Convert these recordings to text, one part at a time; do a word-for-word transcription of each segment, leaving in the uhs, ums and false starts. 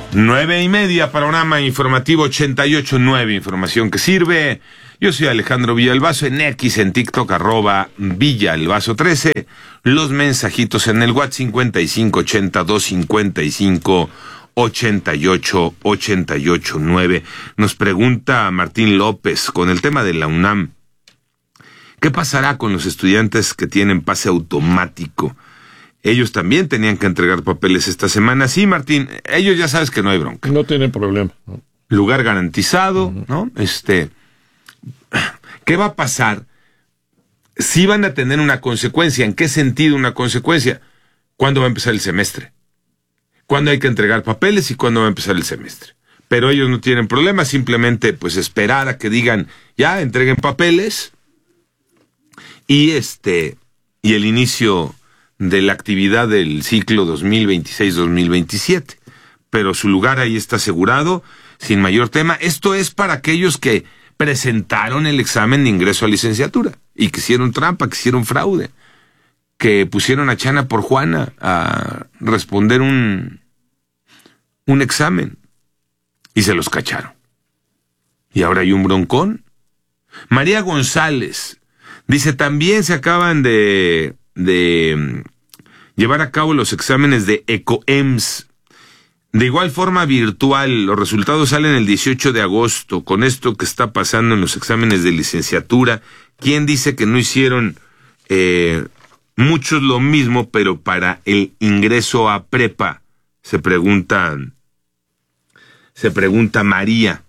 Nueve y media, panorama informativo ochenta y ocho punto nueve, información que sirve. Yo soy Alejandro Villalbazo, en X, en TikTok, arroba Villalbazo trece. Los mensajitos en el WhatsApp cincuenta y cinco ochenta dos cincuenta y cinco ochenta y ocho ochenta y ocho nueve. Nos pregunta Martín López con el tema de la UNAM. ¿Qué pasará con los estudiantes que tienen pase automático? Ellos también tenían que entregar papeles esta semana. Sí, Martín, ellos ya sabes que no hay bronca. No tienen problema. ¿No? Lugar garantizado, uh-huh. ¿no? Este, ¿qué va a pasar? Sí van a tener una consecuencia. ¿En qué sentido una consecuencia? ¿Cuándo va a empezar el semestre? ¿Cuándo hay que entregar papeles y cuándo va a empezar el semestre? Pero ellos no tienen problema, simplemente pues esperar a que digan, ya, entreguen papeles y este, y el inicio de la actividad del ciclo dos mil veintiséis dos mil veintisiete. Pero su lugar ahí está asegurado, sin mayor tema. Esto es para aquellos que presentaron el examen de ingreso a licenciatura y que hicieron trampa, que hicieron fraude, que pusieron a Chana por Juana a responder un, un examen y se los cacharon. Y ahora hay un broncón. María González dice, también se acaban de... de llevar a cabo los exámenes de ECOEMS. De igual forma virtual, los resultados salen el dieciocho de agosto. Con esto que está pasando en los exámenes de licenciatura, ¿quién dice que no hicieron eh, muchos lo mismo, pero para el ingreso a prepa? Se pregunta, se pregunta María.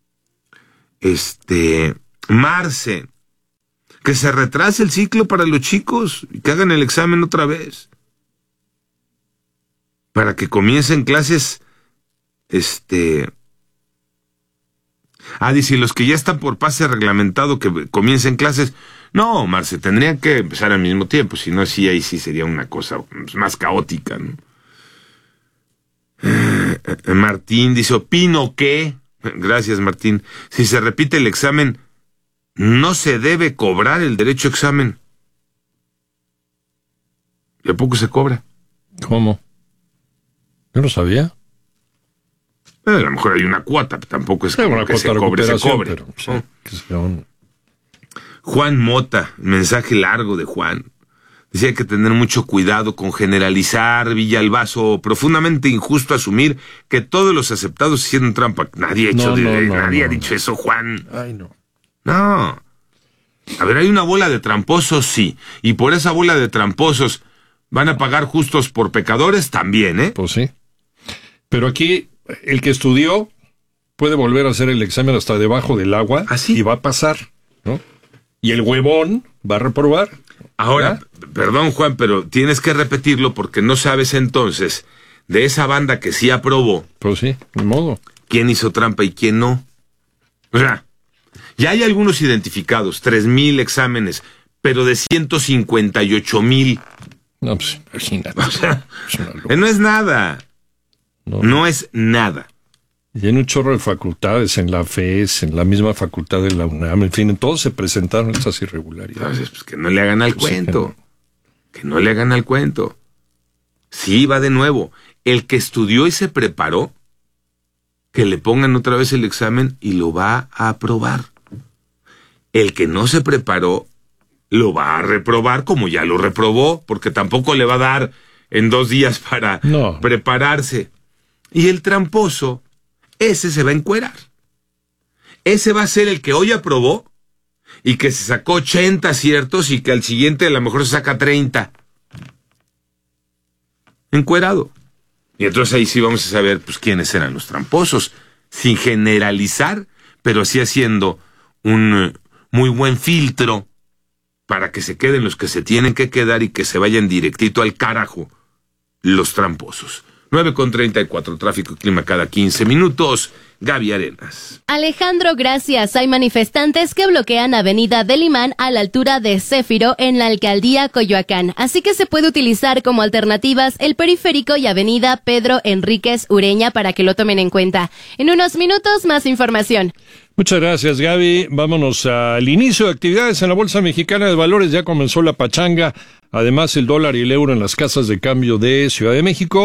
Este, Marce, que se retrase el ciclo para los chicos y que hagan el examen otra vez. Para que comiencen clases, este... Ah, dice, los que ya están por pase reglamentado que comiencen clases... No, Marce, tendrían que empezar al mismo tiempo, si no, así ahí sí sería una cosa más caótica, ¿no? Eh, eh, Martín dice, opino que... Gracias, Martín. Si se repite el examen, no se debe cobrar el derecho a examen. ¿Y a poco se cobra? ¿Cómo? Yo no sabía. Eh, a lo mejor hay una cuota, pero tampoco es como que se cobre, se cobre. Pero, sí, oh. que sea un... Juan Mota, mensaje largo de Juan. Decía que hay que tener mucho cuidado con generalizar, Villalbazo, profundamente injusto asumir que todos los aceptados hicieron trampa. Nadie ha hecho no, de, no, no, nadie no, ha dicho no. eso, Juan. Ay, no. No. A ver, hay una bola de tramposos, sí. Y por esa bola de tramposos, ¿van a pagar justos por pecadores? También, ¿eh? Pues sí. Pero aquí, el que estudió puede volver a hacer el examen hasta debajo del agua. ¿Ah, sí? Y va a pasar, ¿no? Y el huevón va a reprobar. Ahora, ¿ya? Perdón, Juan, pero tienes que repetirlo porque no sabes entonces de esa banda que sí aprobó. Pues sí, de modo. ¿Quién hizo trampa y quién no? O sea, ya hay algunos identificados, tres mil exámenes, pero de ciento cincuenta y ocho mil. No, pues imagínate. O sea, es no es nada. No, no es nada. Y en un chorro de facultades, en la F E S, en la misma facultad de la UNAM, en fin, en todos se presentaron estas irregularidades. Entonces, pues que no le hagan al pues cuento. Sí, que, no. que no le hagan al cuento. Sí, va de nuevo. El que estudió y se preparó, que le pongan otra vez el examen y lo va a aprobar. El que no se preparó, lo va a reprobar como ya lo reprobó, porque tampoco le va a dar en dos días para no. prepararse. Y el tramposo, ese se va a encuerar. Ese va a ser el que hoy aprobó y que se sacó ochenta aciertos y que al siguiente a lo mejor se saca treinta. Encuerado. Y entonces ahí sí vamos a saber pues quiénes eran los tramposos, sin generalizar, pero sí haciendo un muy buen filtro para que se queden los que se tienen que quedar y que se vayan directito al carajo los tramposos. nueve con treinta y cuatro, tráfico y clima cada quince minutos. Gaby Arenas. Alejandro, gracias. Hay manifestantes que bloquean Avenida del Imán a la altura de Céfiro en la alcaldía Coyoacán. Así que se puede utilizar como alternativas el periférico y Avenida Pedro Enríquez Ureña para que lo tomen en cuenta. En unos minutos, más información. Muchas gracias, Gaby. Vámonos al inicio de actividades en la Bolsa Mexicana de Valores. Ya comenzó la pachanga. Además, el dólar y el euro en las casas de cambio de Ciudad de México.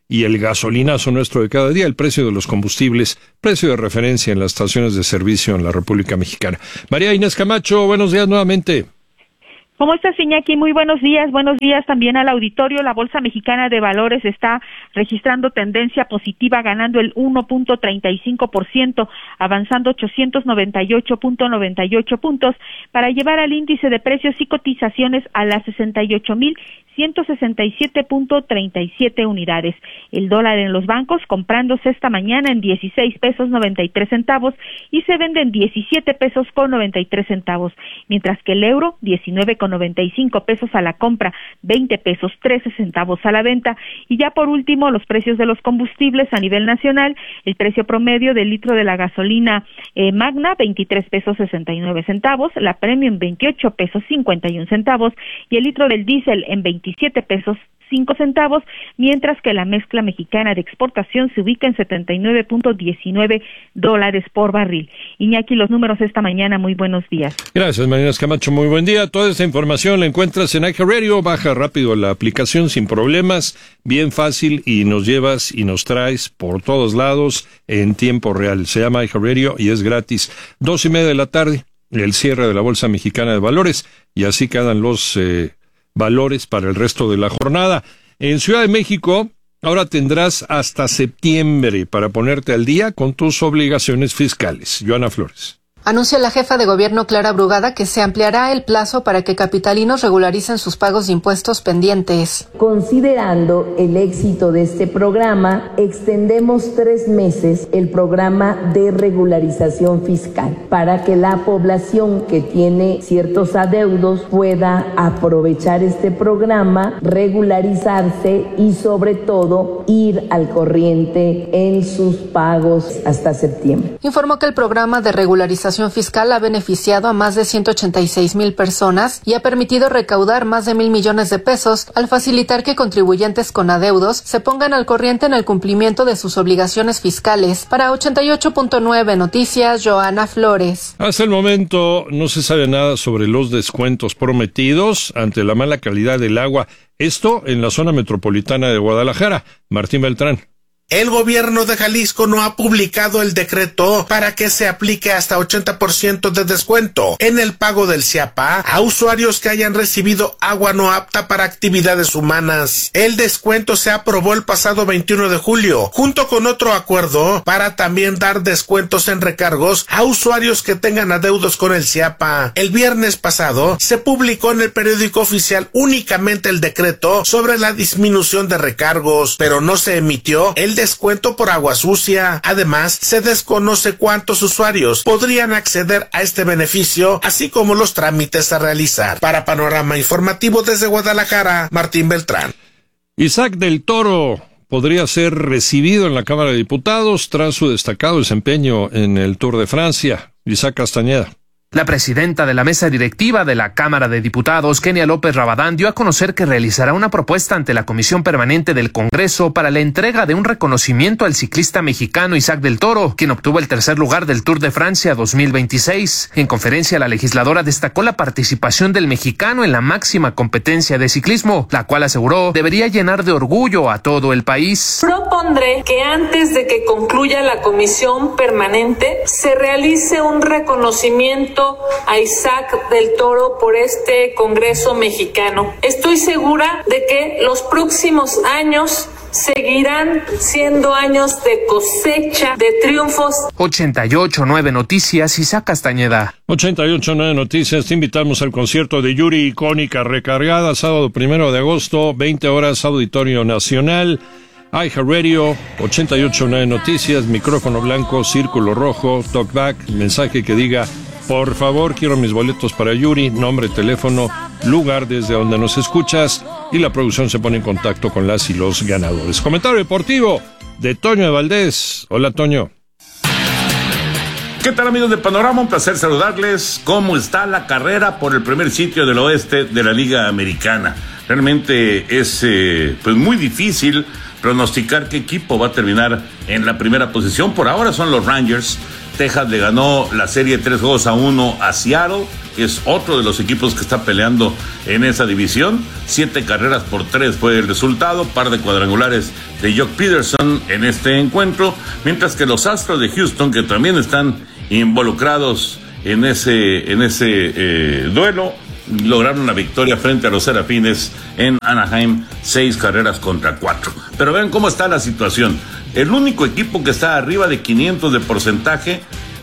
y el gasolinazo nuestro de cada día, el precio de los combustibles, precio de referencia en las estaciones de servicio en la República Mexicana. María Inés Camacho, buenos días nuevamente. ¿Cómo estás, Iñaki? Muy buenos días. Buenos días también al auditorio. La Bolsa Mexicana de Valores está registrando tendencia positiva, ganando el uno punto treinta y cinco por ciento, avanzando ochocientos noventa y ocho punto noventa y ocho puntos para llevar al índice de precios y cotizaciones a las sesenta y ocho mil ciento sesenta y siete punto treinta y siete unidades. El dólar en los bancos comprándose esta mañana en dieciséis pesos noventa y tres centavos y se vende en diecisiete pesos con noventa y tres centavos, mientras que el euro diecinueve con noventa y cinco pesos a la compra, veinte pesos trece centavos a la venta. Y ya por último, los precios de los combustibles a nivel nacional. El precio promedio del litro de la gasolina eh, Magna, veintitrés pesos sesenta y nueve centavos, la Premium veintiocho pesos cincuenta y un centavos y el litro del diésel en veintisiete pesos cinco centavos, mientras que la mezcla mexicana de exportación se ubica en setenta y nueve punto diecinueve dólares por barril. Iñaki, los números esta mañana, muy buenos días. Gracias, María Camacho, muy buen día. Toda esta información la encuentras en iHeartRadio, baja rápido la aplicación sin problemas, bien fácil, y nos llevas y nos traes por todos lados en tiempo real. Se llama iHeartRadio y es gratis. Dos y media de la tarde, el cierre de la Bolsa Mexicana de Valores, y así quedan los eh, valores para el resto de la jornada. En Ciudad de México, ahora tendrás hasta septiembre para ponerte al día con tus obligaciones fiscales. Joana Flores. Anuncia la jefa de gobierno Clara Brugada que se ampliará el plazo para que capitalinos regularicen sus pagos de impuestos pendientes. Considerando el éxito de este programa, extendemos tres meses el programa de regularización fiscal para que la población que tiene ciertos adeudos pueda aprovechar este programa, regularizarse y sobre todo ir al corriente en sus pagos hasta septiembre. Informó que el programa de regularización fiscal ha beneficiado a más de ciento ochenta y seis mil personas y ha permitido recaudar más de mil millones de pesos al facilitar que contribuyentes con adeudos se pongan al corriente en el cumplimiento de sus obligaciones fiscales. Para ochenta y ocho punto nueve Noticias, Joana Flores. Hasta el momento no se sabe nada sobre los descuentos prometidos ante la mala calidad del agua. Esto en la zona metropolitana de Guadalajara. Martín Beltrán. El gobierno de Jalisco no ha publicado el decreto para que se aplique hasta ochenta por ciento de descuento en el pago del C I A P A a usuarios que hayan recibido agua no apta para actividades humanas. El descuento se aprobó el pasado veintiuno de julio, junto con otro acuerdo para también dar descuentos en recargos a usuarios que tengan adeudos con el C I A P A. El viernes pasado se publicó en el periódico oficial únicamente el decreto sobre la disminución de recargos, pero no se emitió el descuento por agua sucia. Además, se desconoce cuántos usuarios podrían acceder a este beneficio, así como los trámites a realizar. Para Panorama Informativo desde Guadalajara, Martín Beltrán. Isaac del Toro podría ser recibido en la Cámara de Diputados tras su destacado desempeño en el Tour de Francia. Isaac Castañeda. La presidenta de la mesa directiva de la Cámara de Diputados, Kenia López Rabadán, dio a conocer que realizará una propuesta ante la Comisión Permanente del Congreso para la entrega de un reconocimiento al ciclista mexicano Isaac del Toro, quien obtuvo el tercer lugar del Tour de Francia dos mil veintiséis. En conferencia, la legisladora destacó la participación del mexicano en la máxima competencia de ciclismo, la cual aseguró debería llenar de orgullo a todo el país. Propondré que antes de que concluya la Comisión Permanente se realice un reconocimiento a Isaac del Toro por este Congreso mexicano. Estoy segura de que los próximos años seguirán siendo años de cosecha, de triunfos. ochenta y ocho punto nueve Noticias, Isaac Castañeda. ochenta y ocho punto nueve Noticias, te invitamos al concierto de Yuri Icónica Recargada, sábado primero de agosto, veinte horas, Auditorio Nacional. iHeartRadio, ochenta y ocho punto nueve Noticias, micrófono blanco, círculo rojo, talkback, mensaje que diga: por favor, quiero mis boletos para Yuri, nombre, teléfono, lugar desde donde nos escuchas, y la producción se pone en contacto con las y los ganadores. Comentario deportivo de Toño de Valdés. Hola, Toño. ¿Qué tal, amigos de Panorama? Un placer saludarles. ¿Cómo está la carrera por el primer sitio del oeste de la Liga Americana? Realmente es eh, pues muy difícil pronosticar qué equipo va a terminar en la primera posición. Por ahora son los Rangers. Texas le ganó la serie tres juegos a uno a Seattle, que es otro de los equipos que está peleando en esa división. Siete carreras por tres fue el resultado, par de cuadrangulares de Jock Peterson en este encuentro, mientras que los Astros de Houston, que también están involucrados en ese, en ese eh, duelo, lograron una victoria frente a los Serafines en Anaheim, seis carreras contra cuatro. Pero vean cómo está la situación. El único equipo que está arriba de quinientos de porcentaje,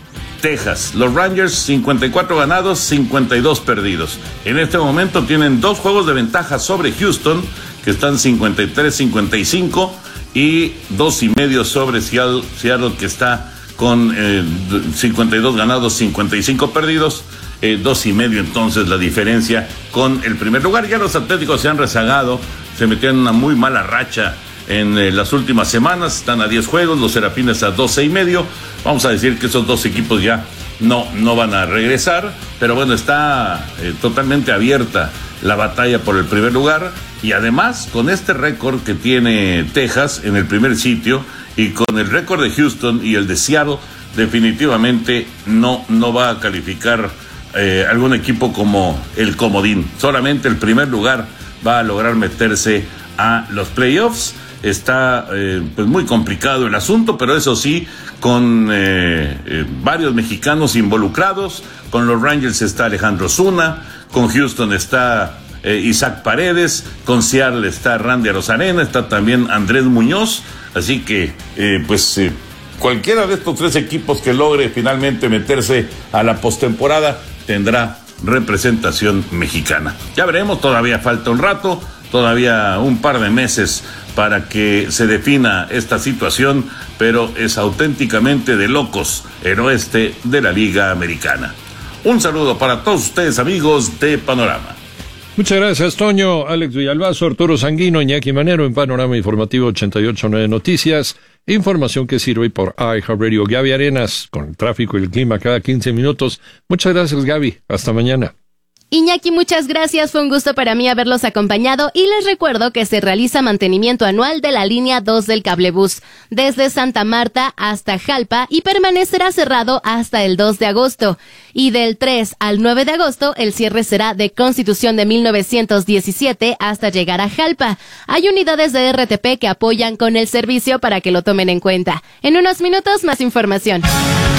Texas. Los Rangers, cincuenta y cuatro ganados, cincuenta y dos perdidos. En este momento tienen dos juegos de ventaja sobre Houston, que están cincuenta y tres cincuenta y cinco, y dos y medio sobre Seattle, Seattle que está con eh, cincuenta y dos ganados, cincuenta y cinco perdidos. Eh, dos y medio entonces la diferencia con el primer lugar. Ya los Atléticos se han rezagado, se metieron en una muy mala racha en eh, las últimas semanas, están a diez juegos, los Serafines a doce y medio. Vamos a decir que esos dos equipos ya no, no van a regresar, pero bueno, está eh, totalmente abierta la batalla por el primer lugar, y además con este récord que tiene Texas en el primer sitio y con el récord de Houston y el de Seattle, definitivamente no, no va a calificar eh, algún equipo como el comodín. Solamente el primer lugar va a lograr meterse a los playoffs. Está eh, pues muy complicado el asunto, pero eso sí, con eh, eh, varios mexicanos involucrados. Con los Rangers está Alejandro Zuna, con Houston está eh, Isaac Paredes, con Seattle está Randy Arozarena, está también Andrés Muñoz, así que eh, pues eh, cualquiera de estos tres equipos que logre finalmente meterse a la postemporada tendrá representación mexicana. Ya veremos, todavía falta un rato, todavía un par de meses para que se defina esta situación, pero es auténticamente de locos el oeste de la Liga Americana. Un saludo para todos ustedes, amigos de Panorama. Muchas gracias, Toño. Alex Villalbazo, Arturo Sanguino, Iñaki Manero en Panorama Informativo ochenta y ocho punto nueve Noticias. Información que sirve por iHeartRadio. Gaby Arenas, con el tráfico y el clima cada quince minutos. Muchas gracias, Gaby. Hasta mañana. Iñaki, muchas gracias, fue un gusto para mí haberlos acompañado y les recuerdo que se realiza mantenimiento anual de la línea dos del cablebús desde Santa Marta hasta Jalpa y permanecerá cerrado hasta el dos de agosto. Y del tres al nueve de agosto el cierre será de Constitución de mil novecientos diecisiete hasta llegar a Jalpa. Hay unidades de R T P que apoyan con el servicio para que lo tomen en cuenta. En unos minutos más información.